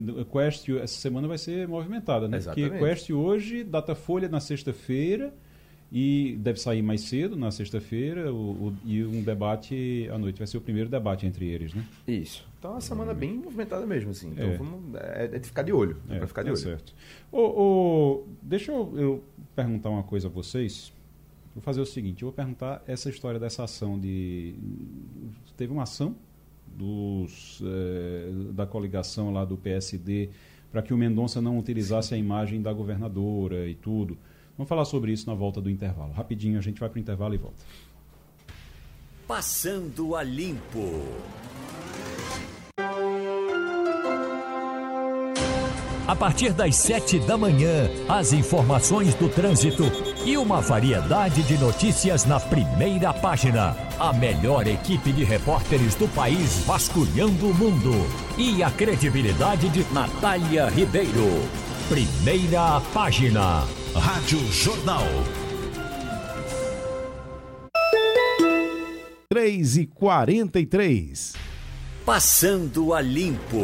Quest essa semana vai ser movimentada, né? Exatamente. Porque Quest hoje, Datafolha na sexta-feira, e deve sair mais cedo na sexta-feira, e um debate à noite. Vai ser o primeiro debate entre eles, né? Isso. Então é uma semana bem movimentada mesmo, assim. Então É. é de ficar de olho. É para ficar de olho. Certo. Deixa eu perguntar uma coisa a vocês. Vou fazer o seguinte, eu vou perguntar essa história dessa ação teve uma ação da coligação lá do PSD para que o Mendonça não utilizasse a imagem da governadora e tudo. Vamos falar sobre isso na volta do intervalo. Rapidinho, a gente vai para o intervalo e volta. Passando a Limpo. A partir das 7 da manhã, as informações do trânsito e uma variedade de notícias na primeira página. A melhor equipe de repórteres do país vasculhando o mundo. E a credibilidade de Natália Ribeiro. Primeira página. Rádio Jornal. 3h43. Passando a Limpo.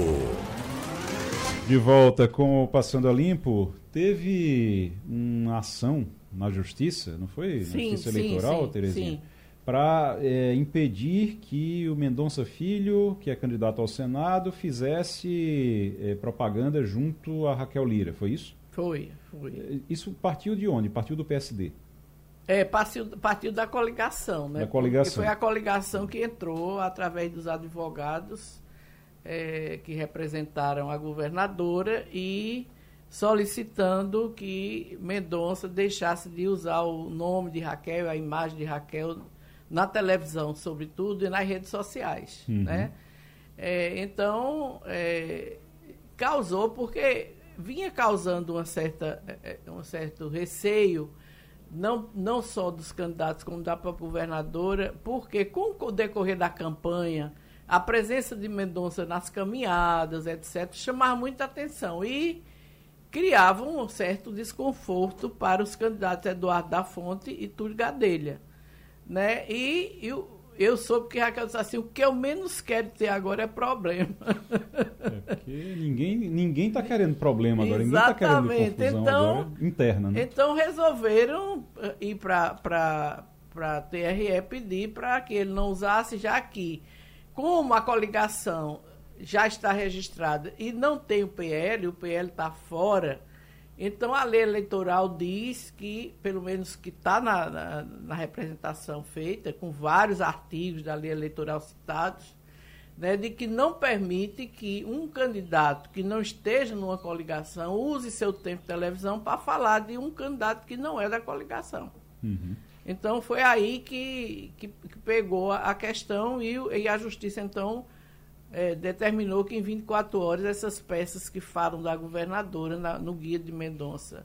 De volta com o Passando a Limpo. Teve uma ação na Justiça, não foi? Sim, na Justiça Eleitoral, Terezinha? Para impedir que o Mendonça Filho, que é candidato ao Senado, fizesse propaganda junto a Raquel Lira, foi isso? Foi. Isso partiu de onde? Partiu do PSD? Partiu da coligação, né? Da coligação. Porque foi a coligação que entrou através dos advogados que representaram a governadora e solicitando que Mendonça deixasse de usar o nome de Raquel, a imagem de Raquel na televisão, sobretudo, e nas redes sociais, né? Então, causou, porque vinha causando um certo receio, não só dos candidatos, como da própria governadora, porque com o decorrer da campanha, a presença de Mendonça nas caminhadas, etc., chamava muita atenção e criava um certo desconforto para os candidatos Eduardo da Fonte e Túlio Gadelha, né? E eu soube que Raquel disse assim, o que eu menos quero ter agora é problema. Porque ninguém está querendo problema agora, Exatamente. Ninguém está querendo confusão agora interna, né? Então resolveram ir para a TRE pedir para que ele não usasse, já que, como a coligação já está registrada e não tem o PL está fora, então a lei eleitoral diz que, pelo menos que está na representação feita, com vários artigos da lei eleitoral citados, né, de que não permite que um candidato que não esteja numa coligação use seu tempo de televisão para falar de um candidato que não é da coligação. Então foi aí que pegou a questão e a Justiça, então, determinou que em 24 horas essas peças que falam da governadora no guia de Mendonça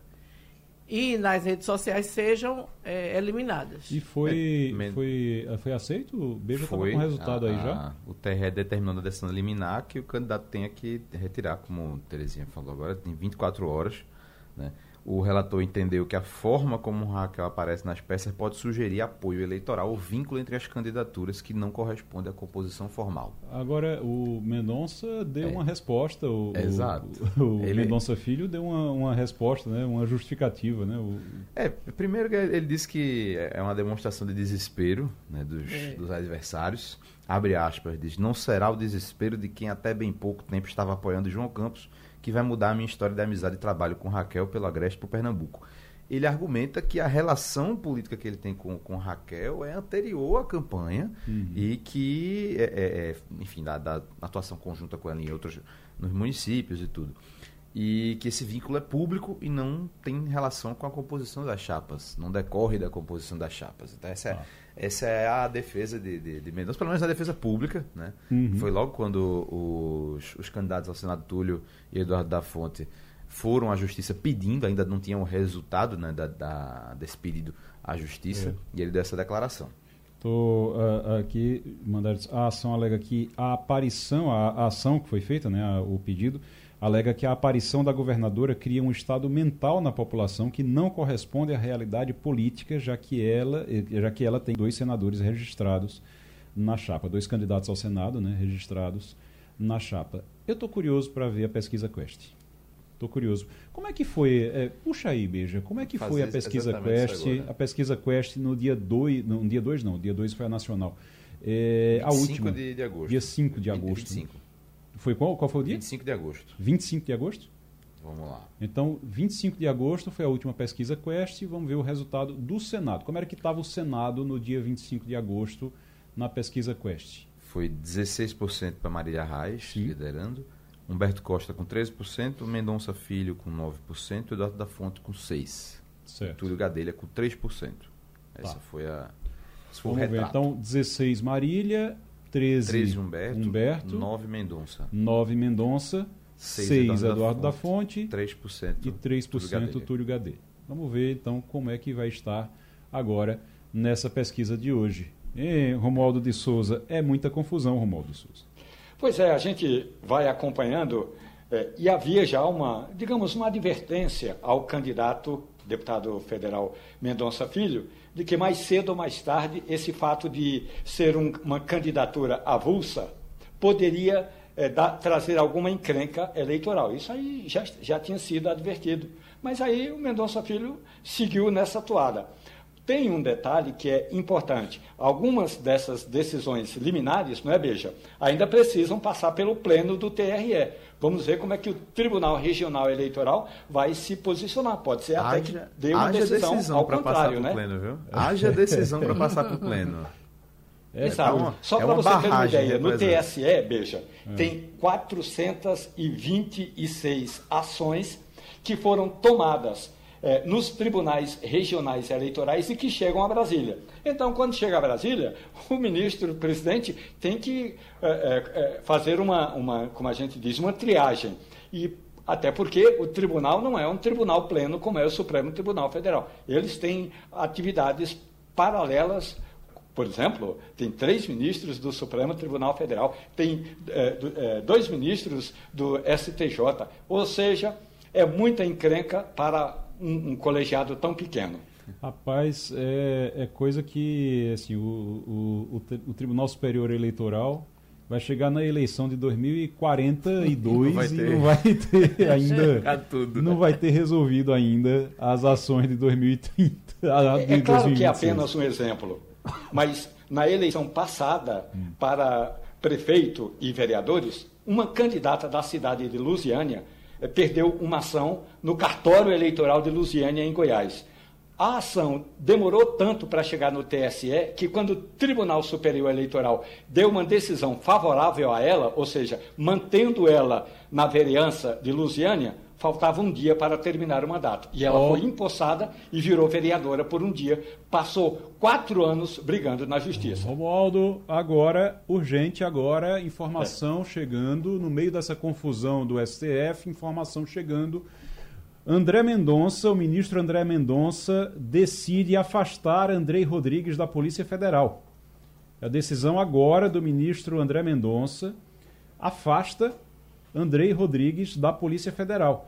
e nas redes sociais sejam eliminadas. E foi aceito? O Beija estava com resultado aí já? O TRE determinou na decisão liminar que o candidato tenha que retirar, como a Terezinha falou agora, tem 24 horas, né? O relator entendeu que a forma como Raquel aparece nas peças pode sugerir apoio eleitoral ou vínculo entre as candidaturas que não corresponde à composição formal. Agora, o Mendonça deu uma resposta. Exato. O Mendonça Filho deu uma resposta, né? Uma justificativa, né? Primeiro ele disse que é uma demonstração de desespero, né, dos adversários. Abre aspas, diz, não será o desespero de quem até bem pouco tempo estava apoiando João Campos que vai mudar a minha história de amizade e trabalho com Raquel pelo Agreste por Pernambuco. Ele argumenta que a relação política que ele tem com Raquel é anterior à campanha e que, enfim, da atuação conjunta com ela em outros, nos municípios e tudo. E que esse vínculo é público e não tem relação com a composição das chapas, não decorre da composição das chapas. Então essa é a defesa de Mendonça, pelo menos a defesa pública, né? Foi logo quando os candidatos ao Senado, Túlio e Eduardo da Fonte, foram à Justiça pedindo, ainda não tinham o resultado, né, desse pedido à Justiça, e ele deu essa declaração. Estou aqui, a ação alega que a ação que foi feita, né, o pedido, alega que a aparição da governadora cria um estado mental na população que não corresponde à realidade política, já que ela tem 2 senadores registrados na chapa, 2 candidatos ao Senado, né, registrados na chapa. Eu estou curioso para ver a pesquisa Quest. Estou curioso. Como é que foi? Puxa aí, Beija. Como é que foi a pesquisa Quest? A pesquisa Quest no dia 2. Não, dia 2 não. Dia 2 foi a nacional. A última. De agosto. Dia 5 de agosto. 25. Foi qual? Qual foi o dia? 25 de agosto. 25 de agosto? Vamos lá. Então, 25 de agosto foi a última pesquisa Quest. Vamos ver o resultado do Senado. Como era que estava o Senado no dia 25 de agosto na pesquisa Quest? Foi 16% para Marília Reis, liderando. Humberto Costa com 13%, Mendonça Filho com 9%, Eduardo da Fonte com 6%. Certo. Túlio Gadelha com 3%. Essa foi a... Vamos ver, então, 16 Marília, 13 Humberto, 9 Mendonça. 9 Mendonça, 6 Eduardo da Fonte 3% e 3% Túlio Gadelha. Vamos ver, então, como é que vai estar agora nessa pesquisa de hoje. Romualdo de Souza, é muita confusão, Romualdo de Souza. Pois é, a gente vai acompanhando e havia já uma advertência ao candidato, deputado federal Mendonça Filho, de que mais cedo ou mais tarde esse fato de ser uma candidatura avulsa poderia trazer alguma encrenca eleitoral. Isso aí já tinha sido advertido. Mas aí o Mendonça Filho seguiu nessa toada. Tem um detalhe que é importante. Algumas dessas decisões liminares, não é, Beija, ainda precisam passar pelo pleno do TRE. Vamos ver como é que o Tribunal Regional Eleitoral vai se posicionar. Pode ser até que dê uma decisão ao contrário, né? Pleno, viu? Haja decisão para passar para o pleno. Exato. Só para você ter uma ideia, no TSE, Beija, tem 426 ações que foram tomadas nos tribunais regionais eleitorais e que chegam a Brasília. Então, quando chega a Brasília, o ministro, o presidente, tem que fazer como a gente diz, uma triagem. E até porque o tribunal não é um tribunal pleno como é o Supremo Tribunal Federal. Eles têm atividades paralelas. Por exemplo, tem 3 ministros do Supremo Tribunal Federal, tem 2 ministros do STJ. Ou seja, é muita encrenca para um colegiado tão pequeno. Rapaz, é coisa que assim, o Tribunal Superior Eleitoral vai chegar na eleição de 2042 e não vai ter ainda, não vai ter resolvido ainda as ações de 2030. É claro que é apenas um exemplo, mas na eleição passada para prefeito e vereadores, uma candidata da cidade de Lusiânia perdeu uma ação no cartório eleitoral de Lusiânia, em Goiás. A ação demorou tanto para chegar no TSE que quando o Tribunal Superior Eleitoral deu uma decisão favorável a ela, ou seja, mantendo ela na vereança de Lusiânia, faltava um dia para terminar o mandato. E ela foi empossada e virou vereadora por um dia. Passou 4 anos brigando na justiça. Romualdo, agora, urgente agora, informação chegando, no meio dessa confusão do STF, informação chegando. André Mendonça, o ministro André Mendonça, decide afastar Andrei Rodrigues da Polícia Federal. A decisão agora do ministro André Mendonça afasta Andrei Rodrigues da Polícia Federal.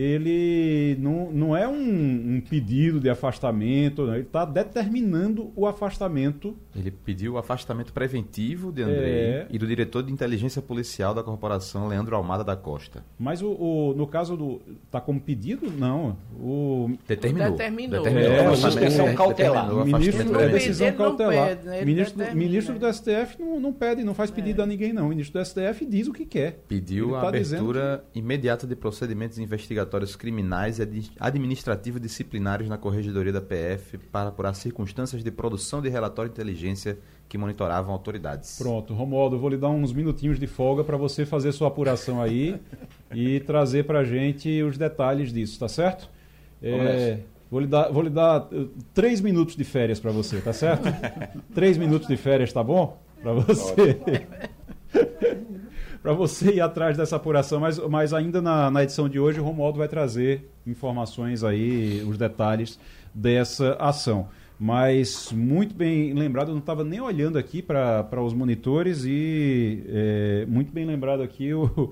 Ele não é um pedido de afastamento, não. Ele está determinando o afastamento. Ele pediu o afastamento preventivo de Andrei e do diretor de inteligência policial da corporação, Leandro Almada da Costa. Mas no caso está como pedido? Não. Determinou. É uma suspensão cautelar. Decisão cautelar. Ministro do STF não pede, não faz pedido a ninguém, não. O ministro do STF diz o que quer. Pediu a abertura imediata de procedimentos investigatórios criminais e administrativos disciplinares na Corregedoria da PF para apurar circunstâncias de produção de relatório de inteligência que monitoravam autoridades. Pronto, Romualdo, eu vou lhe dar uns minutinhos de folga para você fazer sua apuração aí e trazer para a gente os detalhes disso, tá certo? Vou lhe dar 3 minutos de férias para você, tá certo? 3 minutos de férias, tá bom? Para você. Para você ir atrás dessa apuração, mas ainda na edição de hoje o Romualdo vai trazer informações aí, os detalhes dessa ação. Mas muito bem lembrado, eu não estava nem olhando aqui para os monitores e muito bem lembrado aqui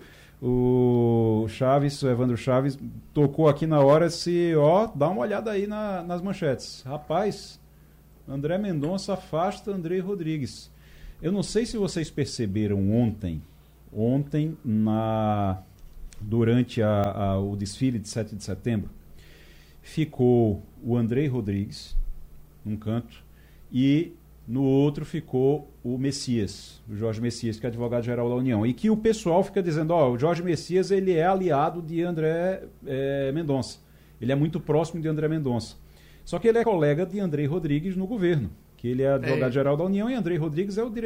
o Chaves, o Evandro Chaves, tocou aqui na hora, dá uma olhada aí nas manchetes. Rapaz, André Mendonça afasta Andrei Rodrigues. Eu não sei se vocês perceberam ontem, Ontem, durante o desfile de 7 de setembro, ficou o Andrei Rodrigues num canto e no outro ficou o Messias, o Jorge Messias, que é advogado-geral da União. E que o pessoal fica dizendo, o Jorge Messias ele é aliado de André Mendonça. Ele é muito próximo de André Mendonça. Só que ele é colega de Andrei Rodrigues no governo, que ele é advogado-geral da União e Andrei Rodrigues é o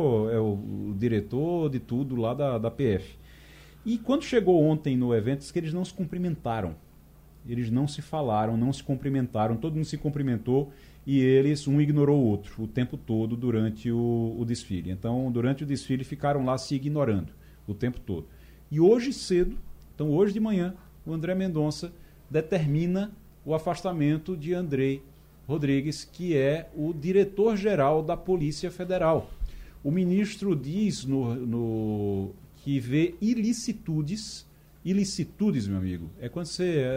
diretor de tudo lá da PF. E quando chegou ontem no evento, disse que eles não se cumprimentaram. Eles não se falaram, não se cumprimentaram, todo mundo se cumprimentou e um ignorou o outro o tempo todo durante o desfile. Então, durante o desfile, ficaram lá se ignorando o tempo todo. E hoje cedo, então hoje de manhã, o André Mendonça determina o afastamento de Andrei Rodrigues, que é o diretor-geral da Polícia Federal. O ministro diz que vê ilicitudes, meu amigo, é quando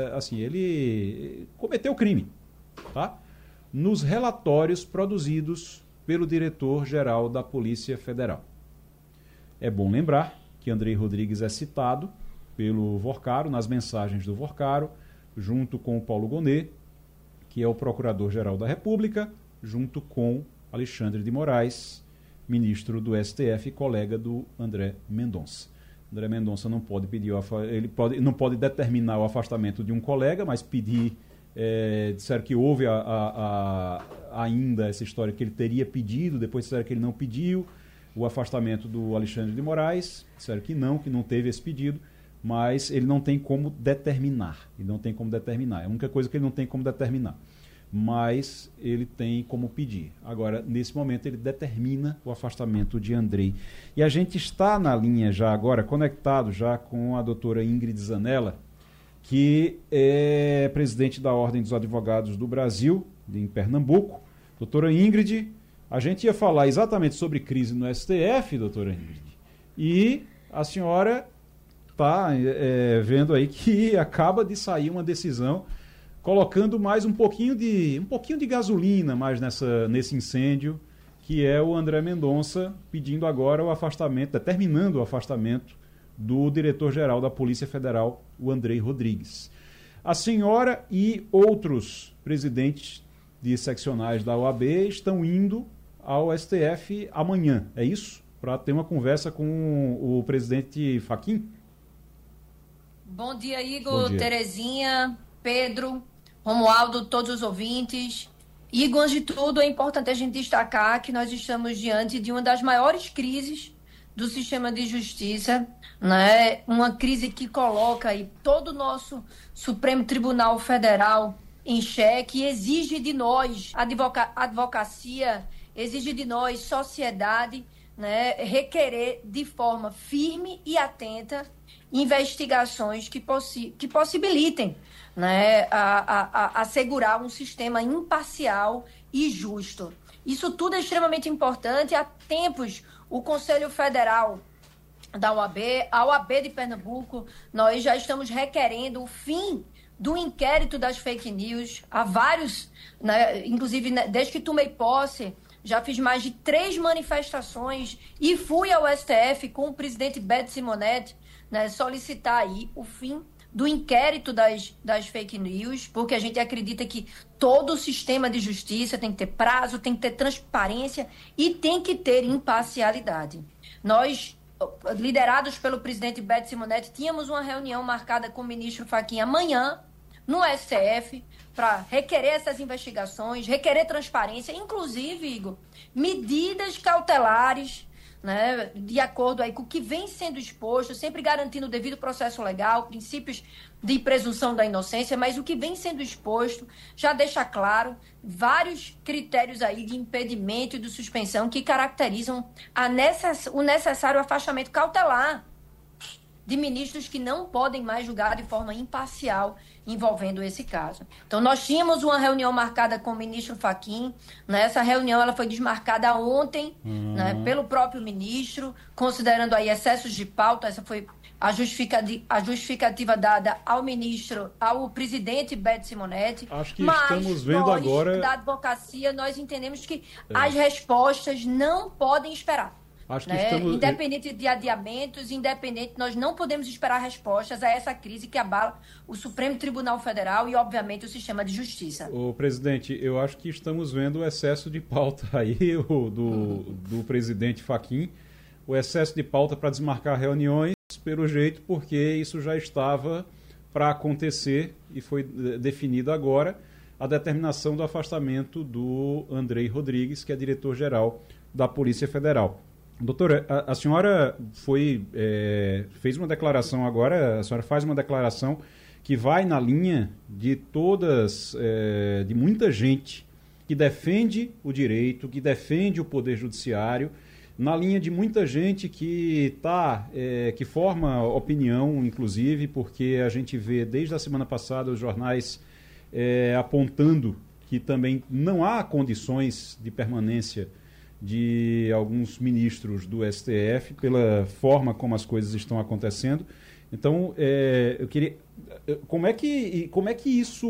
ele cometeu crime, tá? Nos relatórios produzidos pelo diretor-geral da Polícia Federal. É bom lembrar que Andrei Rodrigues é citado pelo Vorcaro, nas mensagens do Vorcaro, junto com o Paulo Gonet, que é o Procurador-Geral da República, junto com Alexandre de Moraes, ministro do STF e colega do André Mendonça. André Mendonça não pode pedir, não pode determinar o afastamento de um colega, mas pedir, disseram que houve ainda essa história que ele teria pedido, depois disseram que ele não pediu o afastamento do Alexandre de Moraes, disseram que não teve esse pedido, mas ele não tem como determinar. É a única coisa que ele não tem como determinar. Mas ele tem como pedir. Agora, nesse momento, ele determina o afastamento de Andrei. E a gente está na linha já agora, conectado já com a doutora Ingrid Zanella, que é presidente da Ordem dos Advogados do Brasil, em Pernambuco. Doutora Ingrid, a gente ia falar exatamente sobre crise no STF, doutora Ingrid, e a senhora está vendo aí que acaba de sair uma decisão colocando mais um pouquinho de gasolina mais nesse incêndio, que é o André Mendonça pedindo agora o afastamento, determinando o afastamento do diretor-geral da Polícia Federal, o Andrei Rodrigues. A senhora e outros presidentes de seccionais da OAB estão indo ao STF amanhã, é isso? Para ter uma conversa com o presidente Fachin? Bom dia, Igor, Terezinha, Pedro, Romualdo, todos os ouvintes. Igor, antes de tudo, é importante a gente destacar que nós estamos diante de uma das maiores crises do sistema de justiça, né? Uma crise que coloca aí todo o nosso Supremo Tribunal Federal em xeque e exige de nós, advocacia, exige de nós, sociedade, né, requerer de forma firme e atenta investigações que possibilitem, né, assegurar um sistema imparcial e justo. Isso tudo é extremamente importante. Há tempos, o Conselho Federal da OAB, a OAB de Pernambuco, nós já estamos requerendo o fim do inquérito das fake news. Há vários, né, inclusive desde que tomei posse, já fiz mais de 3 manifestações e fui ao STF com o presidente Beto Simonetti, né, solicitar aí o fim do inquérito das fake news, porque a gente acredita que todo o sistema de justiça tem que ter prazo, tem que ter transparência e tem que ter imparcialidade. Nós, liderados pelo presidente Beto Simonetti, tínhamos uma reunião marcada com o ministro Fachin amanhã no STF para requerer essas investigações, requerer transparência, inclusive, Igor, medidas cautelares, né, de acordo aí com o que vem sendo exposto, sempre garantindo o devido processo legal, princípios de presunção da inocência, mas o que vem sendo exposto já deixa claro vários critérios aí de impedimento e de suspensão que caracterizam o necessário afastamento cautelar de ministros que não podem mais julgar de forma imparcial envolvendo esse caso. Então, nós tínhamos uma reunião marcada com o ministro Fachin, né? Essa reunião ela foi desmarcada ontem, né, pelo próprio ministro, considerando aí excessos de pauta. Essa foi a justificativa dada ao presidente Beto Simonetti. Acho que estamos vendo agora... da advocacia, nós entendemos que as respostas não podem esperar. Acho que né? Independente de adiamentos, nós não podemos esperar respostas a essa crise que abala o Supremo Tribunal Federal e, obviamente, o sistema de justiça. Ô, presidente, eu acho que estamos vendo o excesso de pauta aí do presidente Fachin, o excesso de pauta para desmarcar reuniões, pelo jeito, porque isso já estava para acontecer e foi definido agora a determinação do afastamento do Andrei Rodrigues, que é diretor-geral da Polícia Federal. Doutora, a senhora fez uma declaração agora, a senhora faz uma declaração que vai na linha de de muita gente que defende o direito, que defende o poder judiciário, na linha de muita gente que forma opinião, inclusive, porque a gente vê desde a semana passada os jornais apontando que também não há condições de permanência de alguns ministros do STF pela forma como as coisas estão acontecendo. Então, eu queria... Como é que isso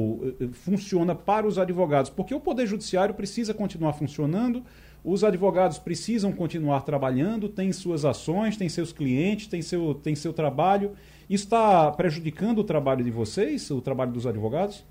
funciona para os advogados? Porque o Poder Judiciário precisa continuar funcionando, os advogados precisam continuar trabalhando, têm suas ações, têm seus clientes, têm seu trabalho. Isso está prejudicando o trabalho de vocês, o trabalho dos advogados?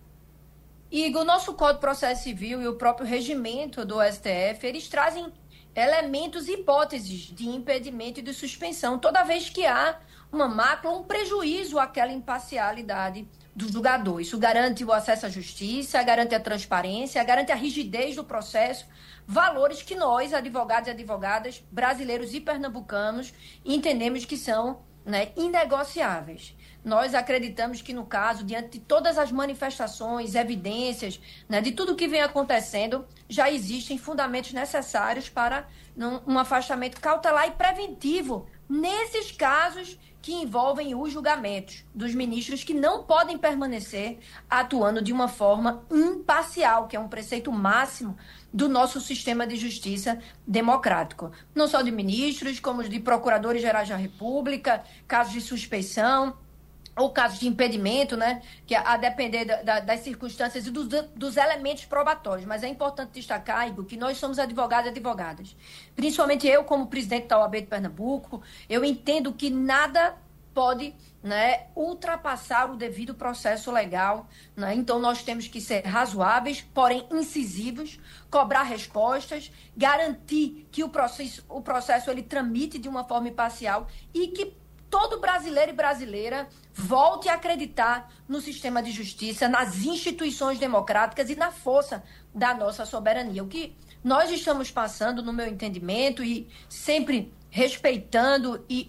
Igor, o nosso Código de Processo Civil e o próprio regimento do STF, eles trazem elementos e hipóteses de impedimento e de suspensão, toda vez que há uma mácula, um prejuízo àquela imparcialidade do julgador. Isso garante o acesso à justiça, garante a transparência, garante a rigidez do processo, valores que nós, advogados e advogadas, brasileiros e pernambucanos, entendemos que são, né, inegociáveis. Nós acreditamos que, no caso, diante de todas as manifestações, evidências, né, de tudo que vem acontecendo, já existem fundamentos necessários para um afastamento cautelar e preventivo nesses casos que envolvem os julgamentos dos ministros que não podem permanecer atuando de uma forma imparcial, que é um preceito máximo do nosso sistema de justiça democrático. Não só de ministros, como de procuradores-gerais da República, casos de suspeição, ou casos de impedimento, né, que a depender das circunstâncias e dos elementos probatórios. Mas é importante destacar, Igor, que nós somos advogados e advogadas. Principalmente eu, como presidente da OAB de Pernambuco, eu entendo que nada pode, né, ultrapassar o devido processo legal, né? Então nós temos que ser razoáveis, porém incisivos, cobrar respostas, garantir que o processo ele tramite de uma forma imparcial e que todo brasileiro e brasileira volte a acreditar no sistema de justiça, nas instituições democráticas e na força da nossa soberania. O que nós estamos passando, no meu entendimento, e sempre respeitando e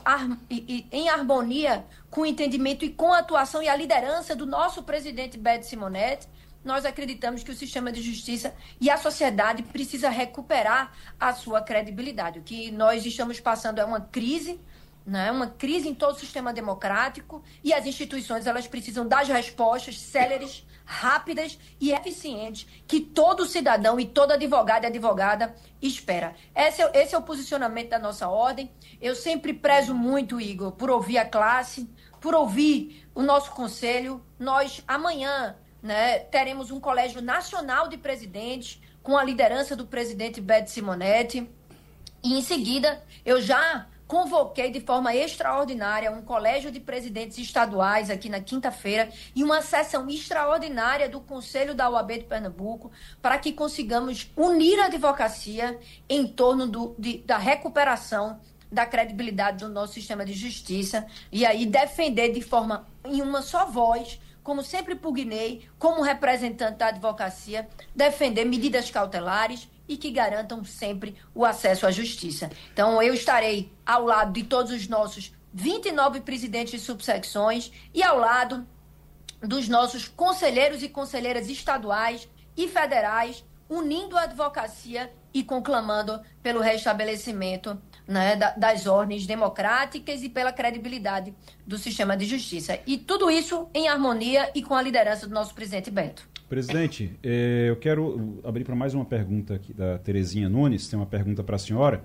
em harmonia com o entendimento e com a atuação e a liderança do nosso presidente Beto Simonetti, nós acreditamos que o sistema de justiça e a sociedade precisa recuperar a sua credibilidade. O que nós estamos passando é uma crise, né? Uma crise em todo o sistema democrático, e as instituições elas precisam das respostas céleres, rápidas e eficientes que todo cidadão e todo advogado e advogada espera. Esse é o posicionamento da nossa ordem. Eu sempre prezo muito, Igor, por ouvir a classe, por ouvir o nosso conselho. Nós, amanhã, né, teremos um colégio nacional de presidentes com a liderança do presidente Beto Simonetti, e em seguida eu já convoquei de forma extraordinária um colégio de presidentes estaduais aqui na quinta-feira e uma sessão extraordinária do Conselho da OAB de Pernambuco para que consigamos unir a advocacia em torno da recuperação da credibilidade do nosso sistema de justiça e aí defender de forma em uma só voz, como sempre pugnei, como representante da advocacia, defender medidas cautelares e que garantam sempre o acesso à justiça. Então, eu estarei ao lado de todos os nossos 29 presidentes de subsecções e ao lado dos nossos conselheiros e conselheiras estaduais e federais, unindo a advocacia e conclamando pelo restabelecimento, né, das ordens democráticas e pela credibilidade do sistema de justiça. E tudo isso em harmonia e com a liderança do nosso presidente Beto. Presidente, eu quero abrir para mais uma pergunta aqui da Terezinha Nunes, tem uma pergunta para a senhora,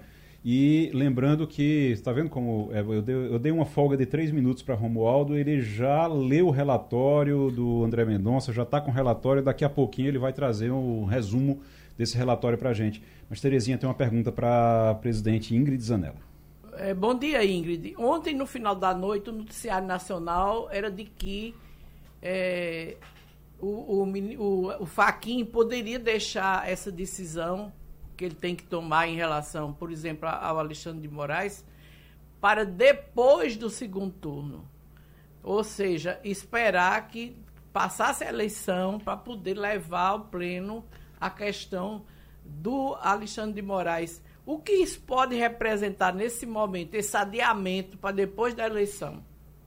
e lembrando que, está vendo como eu dei uma folga de 3 minutos para Romualdo, ele já leu o relatório do André Mendonça, já está com o relatório, daqui a pouquinho ele vai trazer um resumo desse relatório para a gente. Mas, Terezinha, tem uma pergunta para a presidente Ingrid Zanella. Bom dia, Ingrid. Ontem, no final da noite, o noticiário nacional era de que o Fachin poderia deixar essa decisão que ele tem que tomar em relação, por exemplo, ao Alexandre de Moraes, para depois do segundo turno. Ou seja, esperar que passasse a eleição para poder levar ao pleno a questão do Alexandre de Moraes. O que isso pode representar nesse momento, esse adiamento para depois da eleição?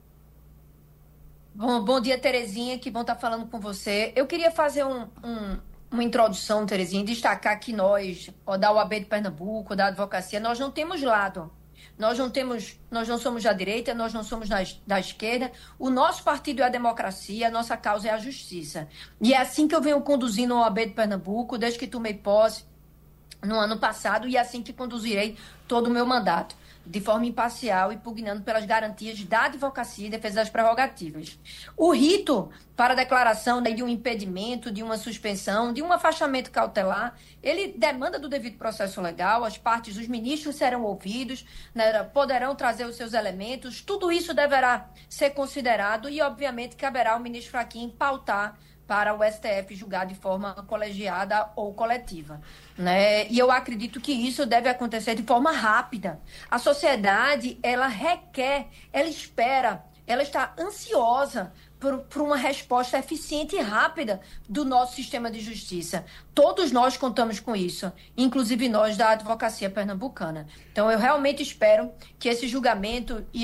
Bom dia, Terezinha, que bom estar falando com você. Eu queria fazer uma introdução, Terezinha, e destacar que nós, da OAB de Pernambuco, da advocacia, nós não temos lado. Nós não somos da direita, nós não somos da esquerda. O nosso partido é a democracia, a nossa causa é a justiça. E é assim que eu venho conduzindo a OAB de Pernambuco, desde que tomei posse no ano passado, e é assim que conduzirei todo o meu mandato, de forma imparcial e pugnando pelas garantias da advocacia e defesa das prerrogativas. O rito para a declaração de um impedimento, de uma suspensão, de um afastamento cautelar, ele demanda do devido processo legal, as partes, os ministros serão ouvidos, né, poderão trazer os seus elementos, tudo isso deverá ser considerado e, obviamente, caberá ao ministro Fachin pautar para o STF julgar de forma colegiada ou coletiva, né? E eu acredito que isso deve acontecer de forma rápida. A sociedade, ela requer, ela espera, ela está ansiosa por uma resposta eficiente e rápida do nosso sistema de justiça. Todos nós contamos com isso, inclusive nós da advocacia pernambucana. Então, eu realmente espero que esse julgamento e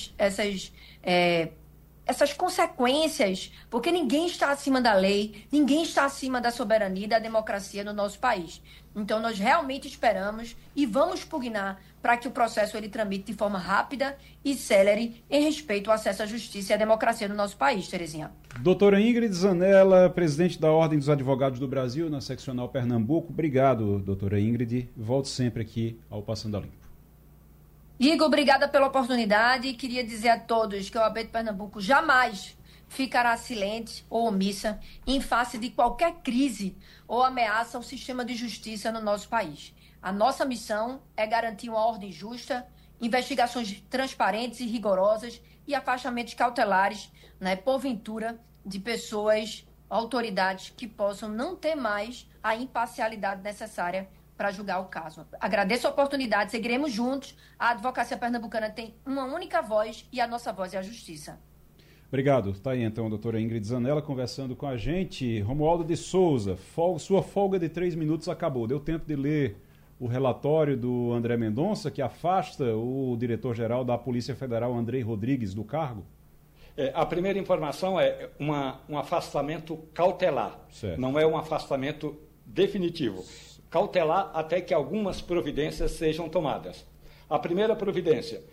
essas consequências, porque ninguém está acima da lei, ninguém está acima da soberania e da democracia no nosso país. Então, nós realmente esperamos e vamos pugnar para que o processo ele tramite de forma rápida e célere em respeito ao acesso à justiça e à democracia no nosso país, Terezinha. Doutora Ingrid Zanella, presidente da Ordem dos Advogados do Brasil, na seccional Pernambuco. Obrigado, doutora Ingrid. Volte sempre aqui ao Passando a Limpo. Igor, obrigada pela oportunidade e queria dizer a todos que a OAB de Pernambuco jamais ficará silente ou omissa em face de qualquer crise ou ameaça ao sistema de justiça no nosso país. A nossa missão é garantir uma ordem justa, investigações transparentes e rigorosas e afastamentos cautelares, né, porventura, de pessoas, autoridades que possam não ter mais a imparcialidade necessária para julgar o caso. Agradeço a oportunidade, seguiremos juntos. A advocacia pernambucana tem uma única voz e a nossa voz é a justiça. Obrigado. Está aí então a doutora Ingrid Zanella conversando com a gente. Romualdo de Souza, sua folga de 3 minutos acabou. Deu tempo de ler o relatório do André Mendonça, que afasta o diretor-geral da Polícia Federal, Andrei Rodrigues, do cargo? A primeira informação é um afastamento cautelar. Certo. Não é um afastamento definitivo. Cautelar até que algumas providências sejam tomadas. A primeira providência,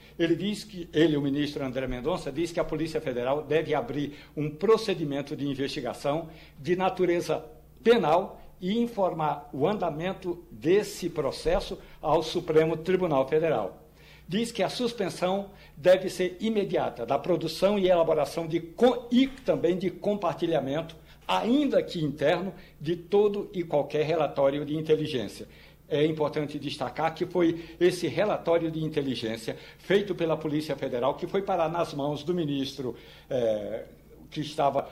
o ministro André Mendonça, diz que a Polícia Federal deve abrir um procedimento de investigação de natureza penal e informar o andamento desse processo ao Supremo Tribunal Federal. Diz que a suspensão deve ser imediata da produção e elaboração e também de compartilhamento, ainda que interno, de todo e qualquer relatório de inteligência. É importante destacar que foi esse relatório de inteligência feito pela Polícia Federal que foi parar nas mãos do ministro que estava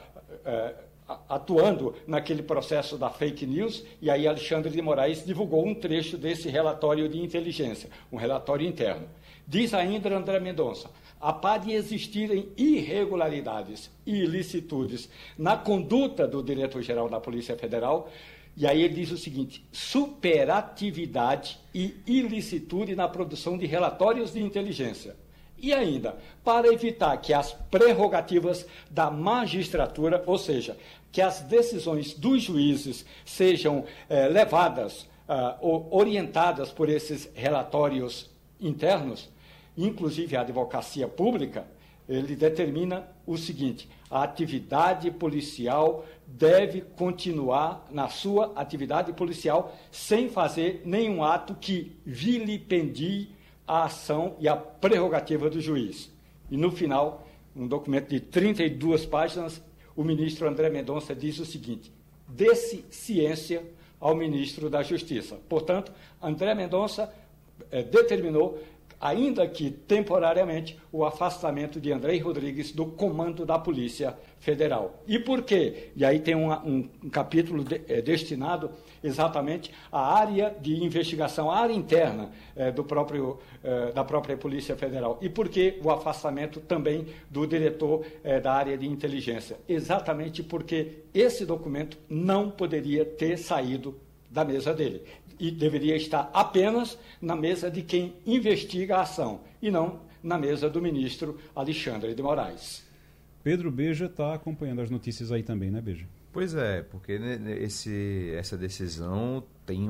atuando naquele processo da fake news, e aí Alexandre de Moraes divulgou um trecho desse relatório de inteligência, um relatório interno. Diz ainda André Mendonça: a par de existirem irregularidades e ilicitudes na conduta do diretor-geral da Polícia Federal, e aí ele diz o seguinte: superatividade e ilicitude na produção de relatórios de inteligência. E ainda, para evitar que as prerrogativas da magistratura, ou seja, que as decisões dos juízes sejam levadas ou orientadas por esses relatórios internos, inclusive a advocacia pública, ele determina o seguinte: a atividade policial deve continuar na sua atividade policial sem fazer nenhum ato que vilipendie a ação e a prerrogativa do juiz. E no final, um documento de 32 páginas, o ministro André Mendonça diz o seguinte: dê-se ciência ao ministro da Justiça. Portanto, André Mendonça determinou, ainda que temporariamente, o afastamento de André Rodrigues do comando da Polícia Federal. E por quê? E aí tem um capítulo destinado exatamente à área de investigação, à área interna da própria Polícia Federal. E por que o afastamento também do diretor da área de inteligência? Exatamente porque esse documento não poderia ter saído da mesa dele. E deveria estar apenas na mesa de quem investiga a ação, e não na mesa do ministro Alexandre de Moraes. Pedro Beja está acompanhando as notícias aí também, né, Beja? Pois é, porque essa decisão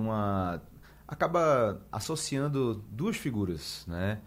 acaba associando duas figuras, né?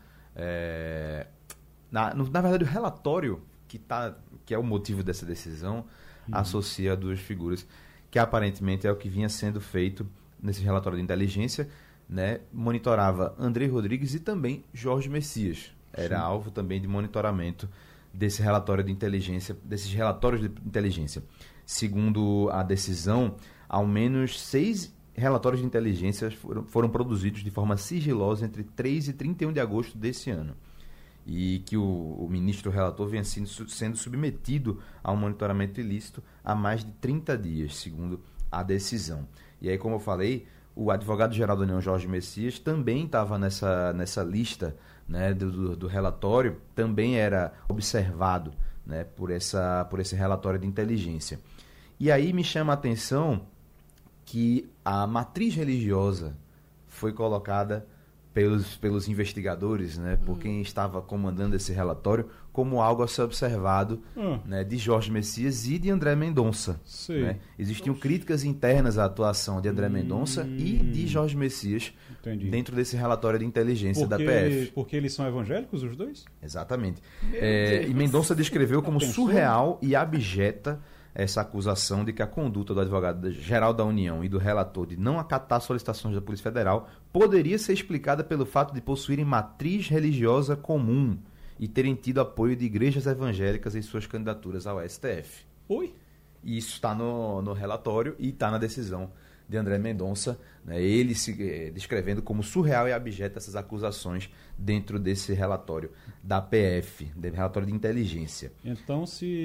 Na verdade, o relatório que é o motivo dessa decisão associa duas figuras, que aparentemente é o que vinha sendo feito nesse relatório de inteligência, né? Monitorava André Rodrigues e também Jorge Messias. Era alvo também de monitoramento desse relatório de inteligência, desses relatórios de inteligência. Segundo a decisão, ao menos 6 relatórios de inteligência foram produzidos de forma sigilosa entre 3 e 31 de agosto desse ano. E que o ministro relator vinha sendo submetido a um monitoramento ilícito há mais de 30 dias, segundo a decisão. E aí, como eu falei, o advogado-geral da União, Jorge Messias, também estava nessa lista, né, do relatório, também era observado, né, por esse relatório de inteligência. E aí me chama a atenção que a matriz religiosa foi colocada pelos investigadores, né, por quem estava comandando esse relatório, como algo a ser observado, né, de Jorge Messias e de André Mendonça. Né? Existiam críticas internas à atuação de André Mendonça e de Jorge Messias dentro desse relatório de inteligência da PF. Porque eles são evangélicos, os dois? Exatamente. E Mendonça descreveu como surreal e abjeta essa acusação de que a conduta do advogado-geral da União e do relator de não acatar solicitações da Polícia Federal poderia ser explicada pelo fato de possuírem matriz religiosa comum e terem tido apoio de igrejas evangélicas em suas candidaturas ao STF. Oi? E isso está no relatório e está na decisão de André Mendonça, né, ele se descrevendo como surreal e abjeta essas acusações dentro desse relatório da PF, relatório de inteligência. Então,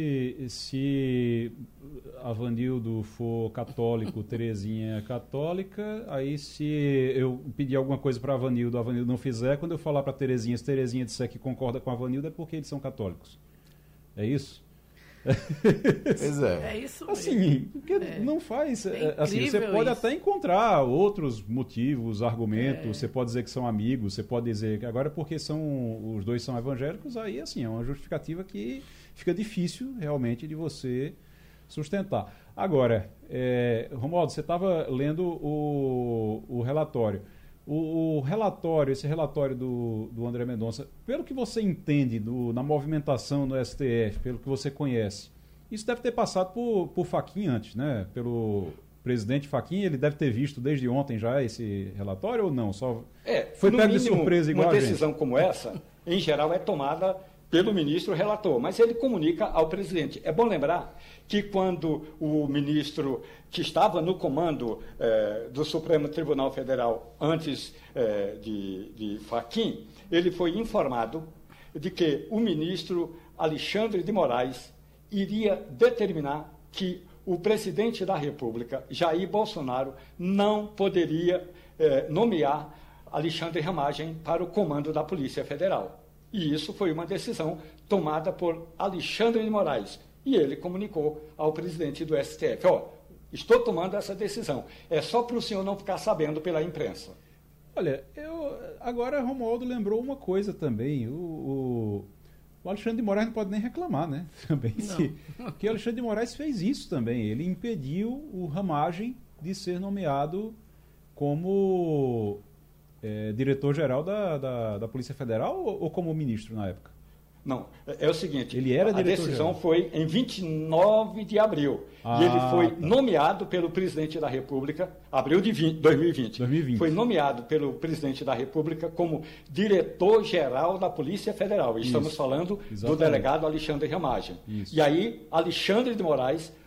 se Avanildo for católico, Terezinha é católica, aí se eu pedir alguma coisa para Avanildo não fizer, quando eu falar para Terezinha, se Terezinha disser que concorda com Avanildo, é porque eles são católicos. É isso? Pois é. É isso mesmo. Assim, porque não faz. Assim, você pode até encontrar outros motivos, argumentos. Você pode dizer que são amigos, você pode dizer que agora porque os dois são evangélicos, aí assim, é uma justificativa que fica difícil realmente de você sustentar. Agora, Romualdo, você estava lendo o relatório. Esse relatório do André Mendonça, pelo que você entende na movimentação no STF, pelo que você conhece, isso deve ter passado por Fachin antes, né? Pelo presidente Fachin, ele deve ter visto desde ontem já esse relatório ou não? Só foi pego de surpresa igual a gente? Uma decisão como essa, em geral, é tomada pelo ministro relator, mas ele comunica ao presidente. É bom lembrar que quando o ministro que estava no comando do Supremo Tribunal Federal antes de Fachin, ele foi informado de que o ministro Alexandre de Moraes iria determinar que o presidente da República, Jair Bolsonaro, não poderia nomear Alexandre Ramagem para o comando da Polícia Federal. E isso foi uma decisão tomada por Alexandre de Moraes. E ele comunicou ao presidente do STF, estou tomando essa decisão. É só para o senhor não ficar sabendo pela imprensa. Olha, agora Romualdo lembrou uma coisa também. O Alexandre de Moraes não pode nem reclamar, né? Também porque o Alexandre de Moraes fez isso também. Ele impediu o Ramagem de ser nomeado como diretor-geral da Polícia Federal ou como ministro na época? Não, é o seguinte, ele era a decisão foi em 29 de abril, e ele foi nomeado pelo presidente da República, abril de 2020, foi nomeado pelo presidente da República como diretor-geral da Polícia Federal. Estamos falando do delegado Alexandre Ramagem. E aí, Alexandre de Moraes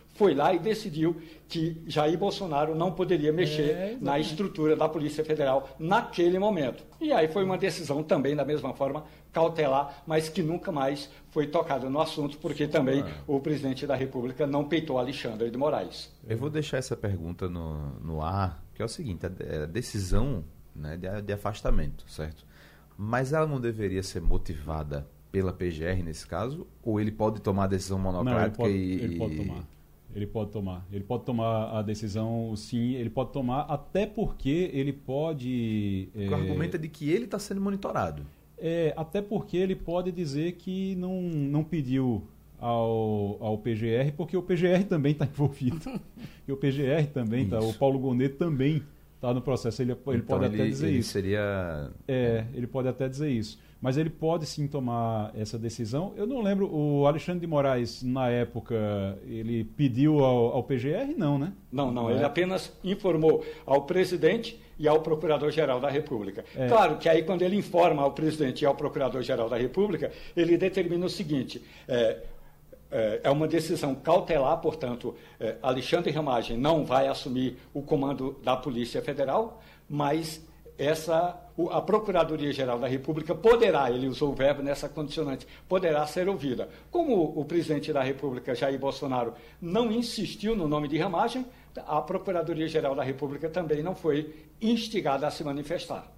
foi lá e decidiu que Jair Bolsonaro não poderia mexer na estrutura da Polícia Federal naquele momento. E aí foi uma decisão também, da mesma forma, cautelar, mas que nunca mais foi tocada no assunto, porque também o presidente da República não peitou Alexandre de Moraes. Eu vou deixar essa pergunta no ar, que é o seguinte, a decisão, né, de afastamento, certo? Mas ela não deveria ser motivada pela PGR nesse caso? Ou ele pode tomar a decisão monocrática? Ele pode tomar. Ele pode tomar a decisão, sim, ele pode tomar, até porque ele pode... O argumento é de que ele está sendo monitorado. Até porque ele pode dizer que não pediu ao PGR, porque o PGR também está envolvido. E o PGR também está, o Paulo Gonet também está no processo. Ele então pode até dizer isso. Ele pode até dizer isso. Mas ele pode sim tomar essa decisão. Eu não lembro, o Alexandre de Moraes, na época, ele pediu ao PGR? Não, né? Não. Ele apenas informou ao presidente e ao Procurador-Geral da República. Claro que aí, quando ele informa ao presidente e ao Procurador-Geral da República, ele determina o seguinte: é uma decisão cautelar, portanto, Alexandre Ramagem não vai assumir o comando da Polícia Federal, mas a Procuradoria-Geral da República poderá, ele usou o verbo nessa condicionante, poderá ser ouvida. Como o presidente da República, Jair Bolsonaro, não insistiu no nome de Ramagem, a Procuradoria-Geral da República também não foi instigada a se manifestar.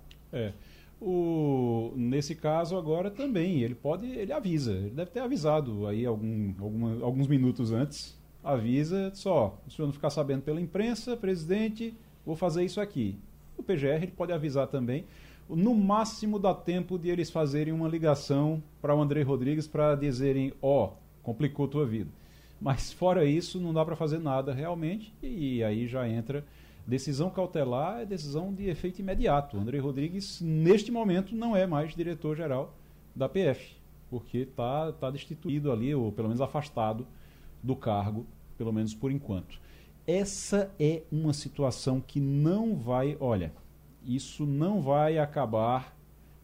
Nesse caso agora também, ele avisa, ele deve ter avisado aí alguns minutos antes, avisa, só, se o senhor não ficar sabendo pela imprensa, presidente, vou fazer isso aqui. O PGR ele pode avisar também. No máximo dá tempo de eles fazerem uma ligação para o André Rodrigues para dizerem, complicou tua vida. Mas fora isso não dá para fazer nada realmente, e aí já entra decisão cautelar, é decisão de efeito imediato. O André Rodrigues neste momento não é mais diretor-geral da PF, porque está destituído ali, ou pelo menos afastado do cargo, pelo menos por enquanto. Essa é uma situação que não vai... Olha, isso não vai acabar...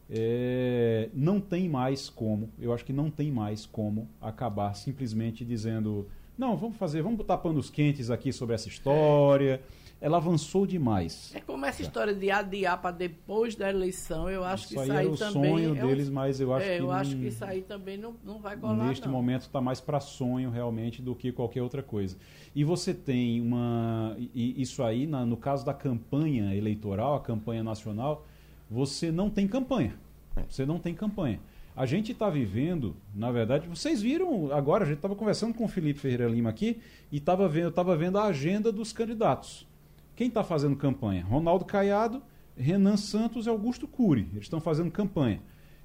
não tem mais como... Eu acho que não tem mais como acabar simplesmente dizendo... Não, vamos botar panos quentes aqui sobre essa história... Ela avançou demais. É como essa história de adiar para depois da eleição, eu acho que isso aí era o também... sonho deles, mas eu acho que... Eu acho que isso aí também não vai colar, neste momento está mais para sonho realmente do que qualquer outra coisa. E você tem isso aí, no caso da campanha eleitoral, a campanha nacional, você não tem campanha. Você não tem campanha. A gente está vivendo, na verdade, vocês viram agora, a gente estava conversando com o Felipe Ferreira Lima aqui e eu estava vendo a agenda dos candidatos. Quem está fazendo campanha? Ronaldo Caiado, Renan Santos e Augusto Cury. Eles estão fazendo campanha.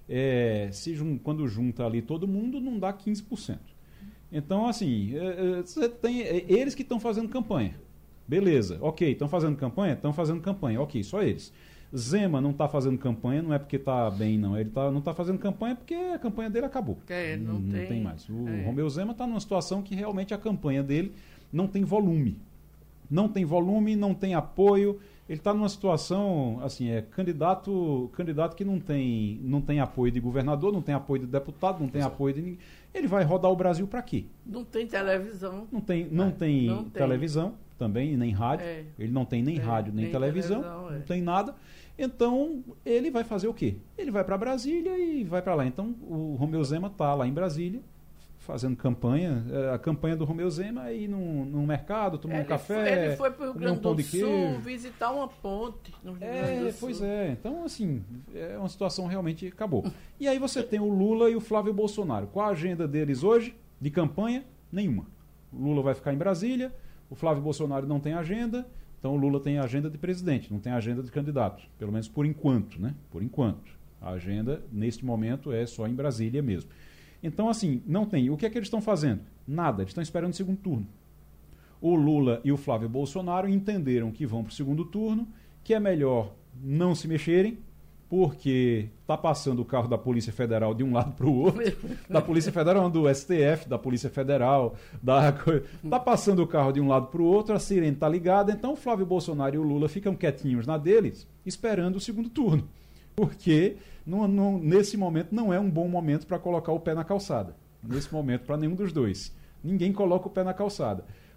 Quando junta ali todo mundo, não dá 15%. Então, assim, você tem eles que estão fazendo campanha. Beleza, ok, estão fazendo campanha? Estão fazendo campanha, ok, só eles. Zema não está fazendo campanha, não é porque está bem, não. Ele não está fazendo campanha porque a campanha dele acabou. Não tem mais. O Romeu Zema está numa situação que realmente a campanha dele não tem volume. Não tem volume, não tem apoio. Ele está numa situação, assim, candidato que não tem apoio de governador, não tem apoio de deputado, não tem apoio de ninguém. Ele vai rodar o Brasil para quê? Não tem televisão. Não tem televisão também, nem rádio. Ele não tem nem rádio, nem televisão, não tem nada. Então, ele vai fazer o quê? Ele vai para Brasília e vai para lá. Então, o Romeu Zema está lá em Brasília, fazendo campanha, a campanha do Romeu Zema é ir num mercado, tomar um café, ele foi para o Rio Grande do Sul visitar uma ponte no Rio Grande do Sul. Pois é, então assim, é uma situação realmente acabou. E aí você tem o Lula e o Flávio Bolsonaro. Qual a agenda deles hoje de campanha? Nenhuma. O Lula vai ficar em Brasília, o Flávio Bolsonaro não tem agenda, então o Lula tem agenda de presidente, não tem agenda de candidato, pelo menos por enquanto, né? Por enquanto. A agenda, neste momento, é só em Brasília mesmo. Então, assim, não tem. O que é que eles estão fazendo? Nada, eles estão esperando o segundo turno. O Lula e o Flávio Bolsonaro entenderam que vão para o segundo turno, que é melhor não se mexerem, porque está passando o carro da Polícia Federal de um lado para o outro, da Polícia Federal, do STF, da Polícia Federal, está passando o carro de um lado para o outro, a sirene está ligada, então o Flávio Bolsonaro e o Lula ficam quietinhos na deles, esperando o segundo turno. Porque nesse momento não é um bom momento para colocar o pé na calçada. Nesse momento, para nenhum dos dois. Ninguém coloca o pé na calçada.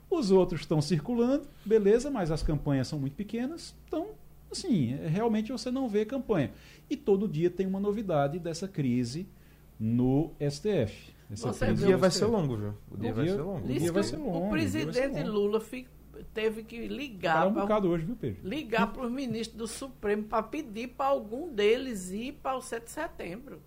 Os outros estão circulando, beleza, mas as campanhas são muito pequenas, então, assim, realmente você não vê campanha. E todo dia tem uma novidade dessa crise no STF. O dia vai ser longo, viu? O dia vai ser longo. O dia vai ser longo. O presidente Lula teve que ligar um bocado hoje, viu, Pedro? Ligar para os ministros do Supremo para pedir para algum deles ir para o 7 de setembro.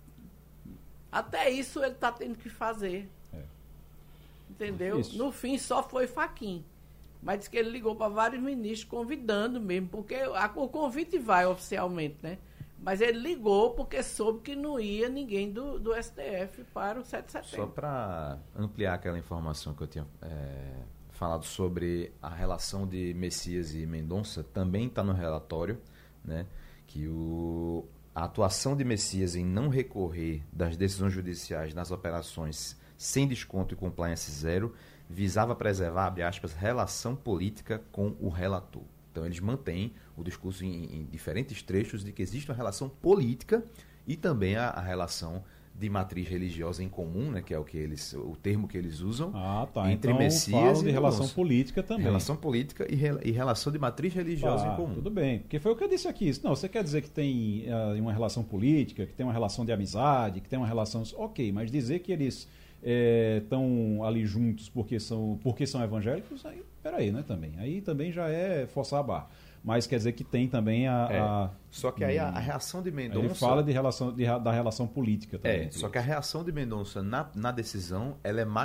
Até isso ele está tendo que fazer. Entendeu? No fim só foi Fachin. Mas disse que ele ligou para vários ministros convidando mesmo, porque o convite vai oficialmente, né? Mas ele ligou porque soube que não ia ninguém do STF para o 7 de setembro. Só para ampliar aquela informação que eu tinha falado sobre a relação de Messias e Mendonça, também está no relatório, né, que a atuação de Messias em não recorrer das decisões judiciais nas operações sem desconto e compliance zero visava preservar, abre aspas, relação política com o relator. Então eles mantêm o discurso em diferentes trechos de que existe uma relação política e também a relação de matriz religiosa em comum, né, que é o termo que eles usam, entre então, Messias e de relação política também. Relação política e relação de matriz religiosa em comum. Tudo bem, porque foi o que eu disse aqui. Não, você quer dizer que tem uma relação política, que tem uma relação de amizade, que tem uma relação... Ok, mas dizer que eles estão ali juntos porque são evangélicos, aí, peraí, né, também. Aí também já é forçar a barra. Mas quer dizer que tem também Só que aí a reação de Mendonça... Ele fala da relação política também. Só que a reação de Mendonça na decisão, ela é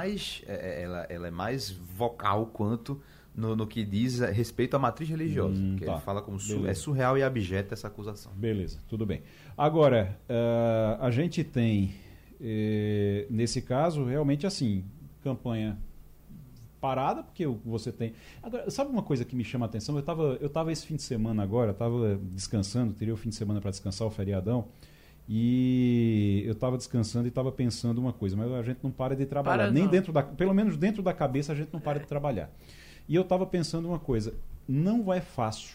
mais vocal quanto no que diz respeito à matriz religiosa. Que ele fala como é surreal e abjeta essa acusação. Beleza, tudo bem. Agora, a gente tem, nesse caso, realmente assim, campanha parada, porque você tem... Agora, sabe uma coisa que me chama a atenção? Eu estava esse fim de semana agora, estava descansando, teria o fim de semana para descansar, o feriadão, e eu estava descansando e estava pensando uma coisa, mas a gente não para de trabalhar. Pelo menos dentro da cabeça a gente não para de trabalhar. E eu estava pensando uma coisa, não é fácil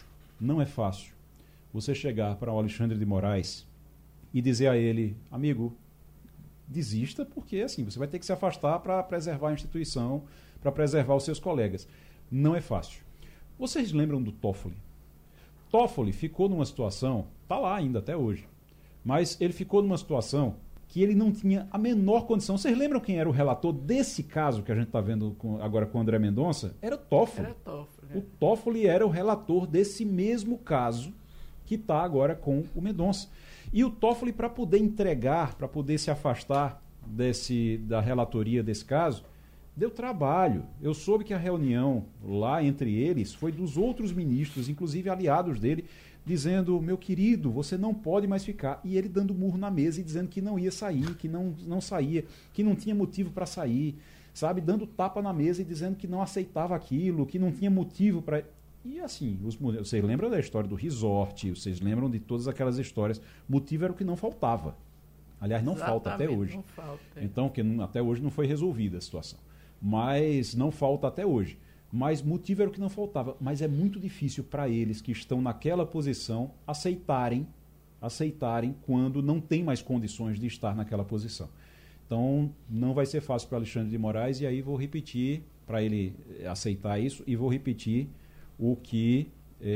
você chegar para o Alexandre de Moraes e dizer a ele, amigo, desista, porque assim, você vai ter que se afastar para preservar a instituição, para preservar os seus colegas. Não é fácil. Vocês lembram do Toffoli? Toffoli ficou numa situação, está lá ainda até hoje, mas ele ficou numa situação que ele não tinha a menor condição. Vocês lembram quem era o relator desse caso que a gente está vendo agora com o André Mendonça? Era Toffoli. O Toffoli era o relator desse mesmo caso que está agora com o Mendonça. E o Toffoli, para poder entregar, para poder se afastar da relatoria desse caso, deu trabalho. Eu soube que a reunião lá entre eles foi dos outros ministros, inclusive aliados dele, dizendo, meu querido, você não pode mais ficar. E ele dando murro na mesa e dizendo que não ia sair, que não saía, que não tinha motivo para sair, sabe? Dando tapa na mesa e dizendo que não aceitava aquilo, que não tinha motivo para... E assim, vocês lembram da história do resort, vocês lembram de todas aquelas histórias. Motivo era o que não faltava. Aliás, não falta até hoje. Então, que até hoje não foi resolvida a situação. Mas não falta até hoje. Mas motivo era o que não faltava. Mas é muito difícil para eles que estão naquela posição aceitarem quando não tem mais condições de estar naquela posição. Então, não vai ser fácil para Alexandre de Moraes, e aí vou repetir, para ele aceitar isso, e vou repetir o que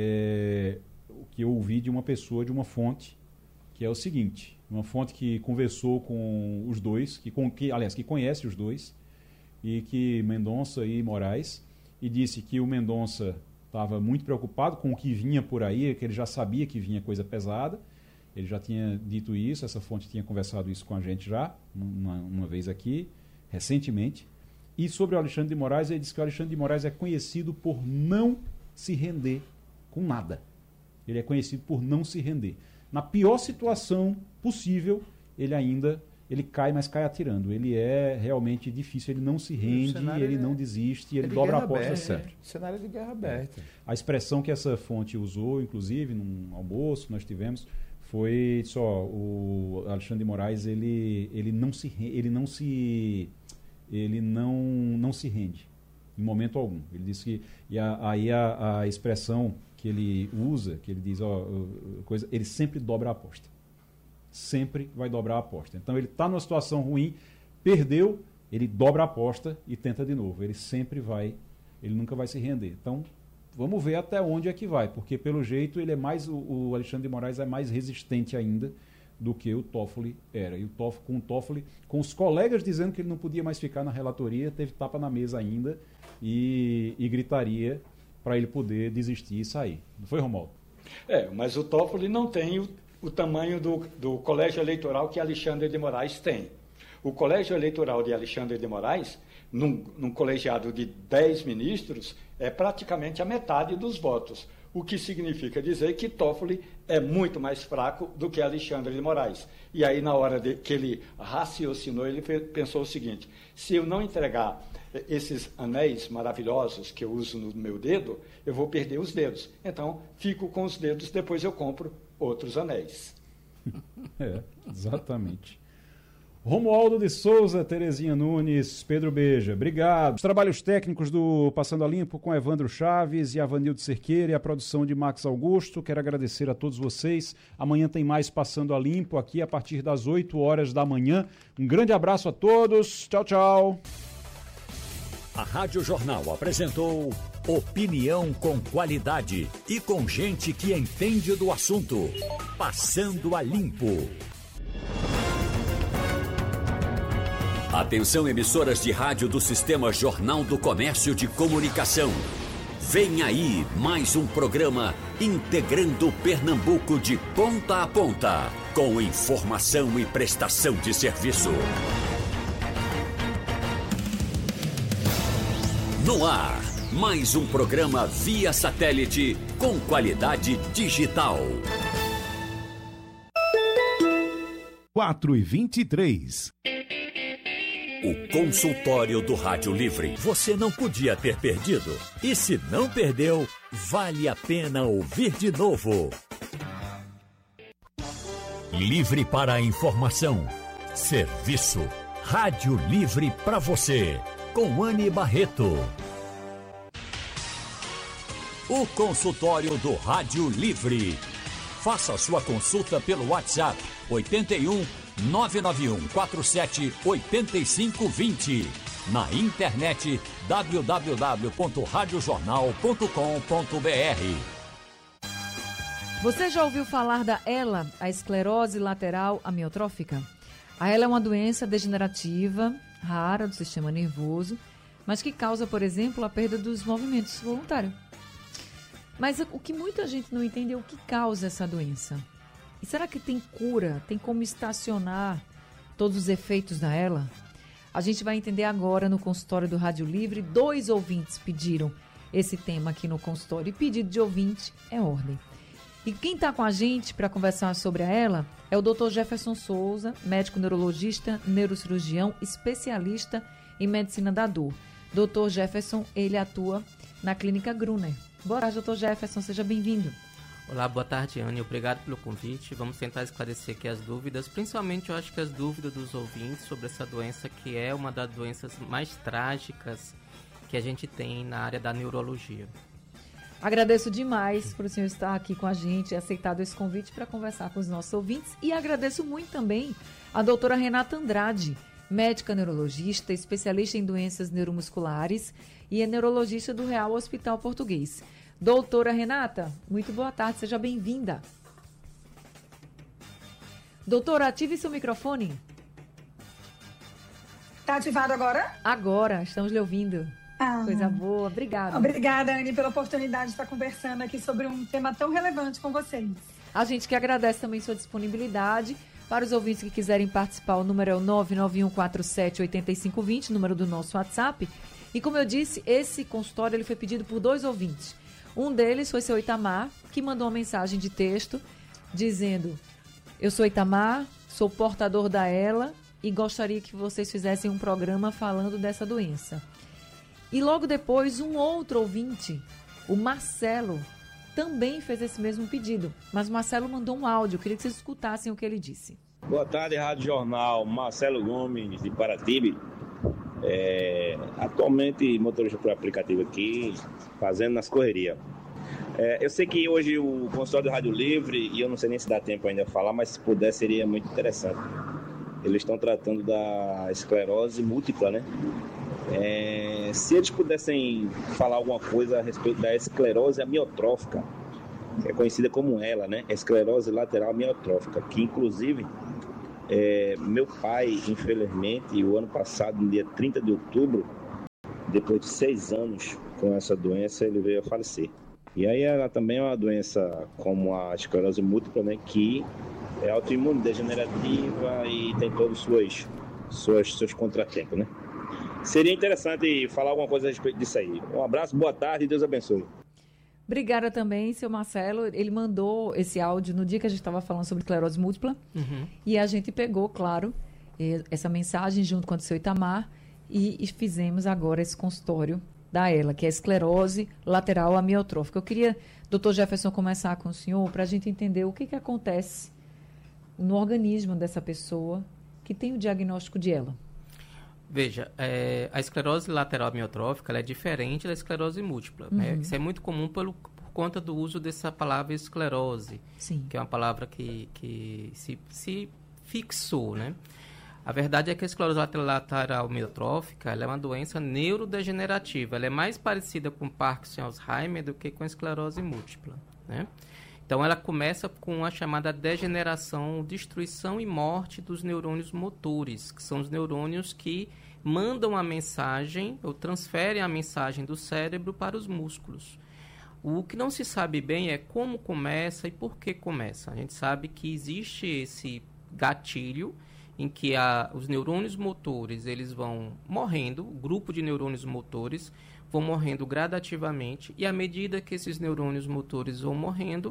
eu ouvi de uma pessoa, de uma fonte, que é o seguinte, uma fonte que conversou com os dois, que conhece os dois, e que Mendonça e Moraes, e disse que o Mendonça estava muito preocupado com o que vinha por aí, que ele já sabia que vinha coisa pesada, ele já tinha dito isso, essa fonte tinha conversado isso com a gente já, uma vez aqui, recentemente. E sobre o Alexandre de Moraes, ele disse que o Alexandre de Moraes é conhecido por não se render com nada. Ele é conhecido por não se render. Na pior situação possível, ele cai, mas cai atirando. Ele é realmente difícil, ele não se rende, ele não desiste, ele dobra a aposta sempre. Cenário de guerra aberta. A expressão que essa fonte usou, inclusive, num almoço que nós tivemos, foi só o Alexandre de Moraes, ele não se rende em momento algum. Ele disse que aí a expressão que ele usa, que ele diz, ele sempre dobra a aposta. Sempre vai dobrar a aposta. Então ele está numa situação ruim, perdeu, ele dobra a aposta e tenta de novo. Ele sempre vai ele nunca vai se render. Então, vamos ver até onde é que vai, porque pelo jeito ele é mais, o Alexandre de Moraes é mais resistente ainda do que o Toffoli era. E o Toffoli, com os colegas dizendo que ele não podia mais ficar na relatoria, teve tapa na mesa ainda e gritaria para ele poder desistir e sair. Não foi, Romualdo? Mas o Toffoli não tem o tamanho do colégio eleitoral que Alexandre de Moraes tem. O colégio eleitoral de Alexandre de Moraes, num colegiado de 10 ministros, é praticamente a metade dos votos, o que significa dizer que Toffoli é muito mais fraco do que Alexandre de Moraes. E aí, na hora que ele raciocinou, ele pensou o seguinte: se eu não entregar esses anéis maravilhosos que eu uso no meu dedo, eu vou perder os dedos. Então, fico com os dedos, depois eu compro outros anéis. Exatamente. Romualdo de Souza, Terezinha Nunes, Pedro Beja, obrigado. Os trabalhos técnicos do Passando a Limpo com Evandro Chaves e Avanildo Cerqueira e a produção de Max Augusto. Quero agradecer a todos vocês. Amanhã tem mais Passando a Limpo aqui a partir das 8 horas da manhã. Um grande abraço a todos. Tchau, tchau. A Rádio Jornal apresentou opinião com qualidade e com gente que entende do assunto. Passando a Limpo. Atenção, emissoras de rádio do Sistema Jornal do Comércio de Comunicação. Vem aí mais um programa integrando Pernambuco de ponta a ponta, com informação e prestação de serviço. No ar, mais um programa via satélite com qualidade digital. 4h23. O consultório do Rádio Livre. Você não podia ter perdido. E se não perdeu, vale a pena ouvir de novo. Livre para a informação. Serviço. Rádio Livre para você. Com Anne Barreto. O consultório do Rádio Livre. Faça sua consulta pelo WhatsApp 81 991 47 8520. Na internet www.radiojornal.com.br. Você já ouviu falar da ELA, a esclerose lateral amiotrófica? A ELA é uma doença degenerativa, rara do sistema nervoso, mas que causa, por exemplo, a perda dos movimentos voluntários. Mas o que muita gente não entende é o que causa essa doença. E será que tem cura? Tem como estacionar todos os efeitos da ELA? A gente vai entender agora no consultório do Rádio Livre. 2 ouvintes pediram esse tema aqui no consultório. E pedido de ouvinte é ordem. E quem está com a gente para conversar sobre a ELA é o Dr. Jefferson Souza, médico neurologista, neurocirurgião, especialista em medicina da dor. Dr. Jefferson, ele atua na Clínica Gruner. Boa tarde, Dr. Jefferson, seja bem-vindo. Olá, boa tarde, Anne. Obrigado pelo convite. Vamos tentar esclarecer aqui as dúvidas, principalmente eu acho que as dúvidas dos ouvintes sobre essa doença, que é uma das doenças mais trágicas que a gente tem na área da neurologia. Agradeço demais por o senhor estar aqui com a gente e aceitado esse convite para conversar com os nossos ouvintes. E agradeço muito também a doutora Renata Andrade, médica neurologista, especialista em doenças neuromusculares e é neurologista do Real Hospital Português. Doutora Renata, muito boa tarde, seja bem-vinda. Doutora, ative seu microfone. Está ativado agora? Agora, estamos lhe ouvindo. Coisa boa, obrigada. Obrigada, Anne, pela oportunidade de estar conversando aqui sobre um tema tão relevante com vocês. A gente que agradece também sua disponibilidade. Para os ouvintes que quiserem participar, o número é o 991478520, número do nosso WhatsApp. E como eu disse, esse consultório ele foi pedido por 2 ouvintes. Um deles foi seu Itamar, que mandou uma mensagem de texto dizendo: eu sou Itamar, sou portador da ELA e gostaria que vocês fizessem um programa falando dessa doença. E logo depois, um outro ouvinte, o Marcelo, também fez esse mesmo pedido. Mas o Marcelo mandou um áudio, eu queria que vocês escutassem o que ele disse. Boa tarde, Rádio Jornal. Marcelo Gomes, de Paratibe. Atualmente motorista por aplicativo aqui, fazendo nas correrias. Eu sei que hoje o consultório do Rádio Livre, e eu não sei nem se dá tempo ainda de falar, mas se puder seria muito interessante. Eles estão tratando da esclerose múltipla, né? Se eles pudessem falar alguma coisa a respeito da esclerose amiotrófica, que é conhecida como ELA, né? Esclerose lateral amiotrófica, que inclusive meu pai, infelizmente, o ano passado, no dia 30 de outubro, depois de 6 anos com essa doença, ele veio a falecer. E aí ela também é uma doença como a esclerose múltipla, né? Que é autoimune, degenerativa e tem todos seus contratempos, né? Seria interessante falar alguma coisa a respeito disso aí. Um abraço, boa tarde e Deus abençoe. Obrigada também, seu Marcelo. Ele mandou esse áudio no dia que a gente estava falando sobre esclerose múltipla. E a gente pegou, claro, essa mensagem junto com o seu Itamar e fizemos agora esse consultório da ELA, que é a esclerose lateral amiotrófica. Eu queria, doutor Jefferson, começar com o senhor para a gente entender o que acontece no organismo dessa pessoa que tem o diagnóstico de ELA. Veja, a esclerose lateral amiotrófica ela é diferente da esclerose múltipla. Né? Isso é muito comum por conta do uso dessa palavra esclerose, que é uma palavra que se fixou, né? A verdade é que a esclerose lateral amiotrófica ela é uma doença neurodegenerativa. Ela é mais parecida com Parkinson e Alzheimer do que com a esclerose múltipla, né? Então, ela começa com a chamada degeneração, destruição e morte dos neurônios motores, que são os neurônios que mandam a mensagem ou transferem a mensagem do cérebro para os músculos. O que não se sabe bem é como começa e por que começa. A gente sabe que existe esse gatilho em que os neurônios motores eles vão morrendo, o grupo de neurônios motores vão morrendo gradativamente, e à medida que esses neurônios motores vão morrendo,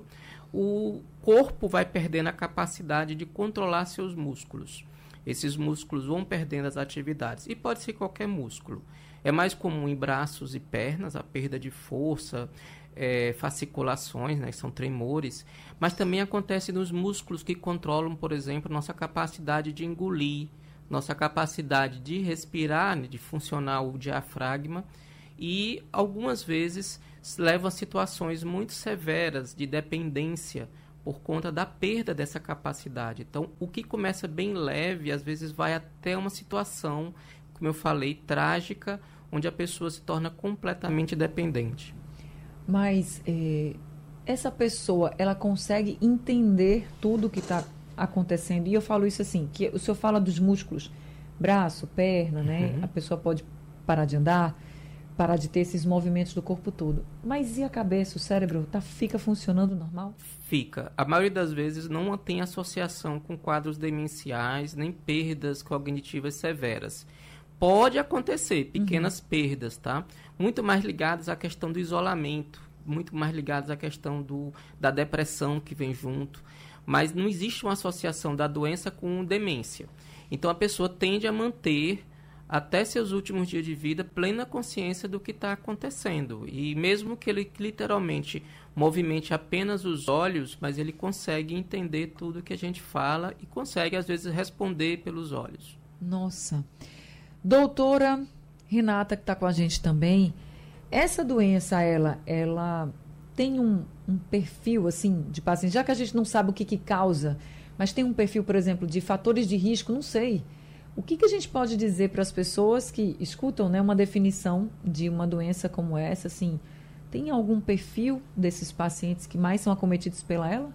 o corpo vai perdendo a capacidade de controlar seus músculos. Esses músculos vão perdendo as atividades, e pode ser qualquer músculo. É mais comum em braços e pernas, a perda de força, fasciculações, né, que são tremores, mas também acontece nos músculos que controlam, por exemplo, nossa capacidade de engolir, nossa capacidade de respirar, né, de funcionar o diafragma, e algumas vezes levam a situações muito severas de dependência por conta da perda dessa capacidade. Então, o que começa bem leve, às vezes vai até uma situação, como eu falei, trágica, onde a pessoa se torna completamente dependente. Mas essa pessoa, ela consegue entender tudo o que está acontecendo? E eu falo isso assim, que o senhor fala dos músculos, braço, perna, né? A pessoa pode parar de andar, parar de ter esses movimentos do corpo todo. Mas e a cabeça, o cérebro, fica funcionando normal? Fica. A maioria das vezes não tem associação com quadros demenciais, nem perdas cognitivas severas. Pode acontecer pequenas perdas, tá? Muito mais ligadas à questão do isolamento, muito mais ligadas à questão da depressão que vem junto. Mas não existe uma associação da doença com demência. Então, a pessoa tende a manter até seus últimos dias de vida, plena consciência do que está acontecendo. E mesmo que ele literalmente movimente apenas os olhos, mas ele consegue entender tudo que a gente fala e consegue, às vezes, responder pelos olhos. Nossa. Doutora Renata, que está com a gente também, essa doença, ela tem um perfil, assim, de paciente, já que a gente não sabe o que causa, mas tem um perfil, por exemplo, de fatores de risco, não sei. O que a gente pode dizer para as pessoas que escutam, né, uma definição de uma doença como essa? Assim, tem algum perfil desses pacientes que mais são acometidos pela ELA?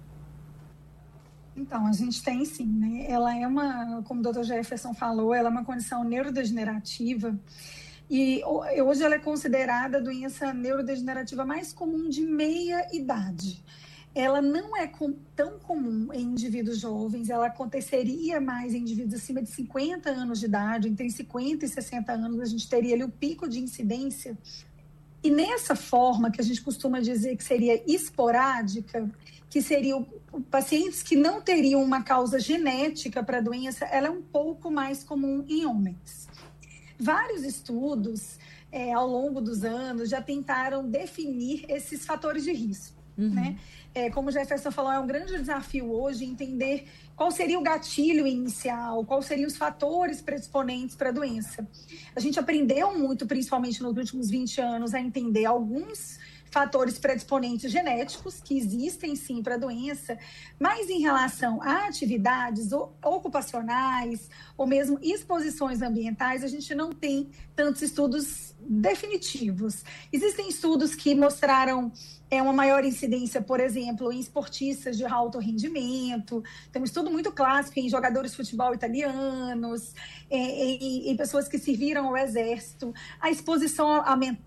Então, a gente tem sim, né? Ela é como o Dr. Jefferson falou, ela é uma condição neurodegenerativa e hoje ela é considerada a doença neurodegenerativa mais comum de meia idade. Ela não é tão comum em indivíduos jovens, ela aconteceria mais em indivíduos acima de 50 anos de idade, entre 50 e 60 anos a gente teria ali o pico de incidência. E nessa forma que a gente costuma dizer que seria esporádica, que seriam pacientes que não teriam uma causa genética para a doença, ela é um pouco mais comum em homens. Vários estudos ao longo dos anos já tentaram definir esses fatores de risco. Né? Como o Jefferson falou, é um grande desafio hoje entender qual seria o gatilho inicial, quais seriam os fatores predisponentes para a doença. A gente aprendeu muito, principalmente nos últimos 20 anos, a entender alguns fatores predisponentes genéticos, que existem sim para a doença, mas em relação a atividades ocupacionais ou mesmo exposições ambientais, a gente não tem tantos estudos definitivos. Existem estudos que mostraram uma maior incidência, por exemplo, em esportistas de alto rendimento. Tem um estudo muito clássico em jogadores de futebol italianos, em pessoas que serviram ao exército. A exposição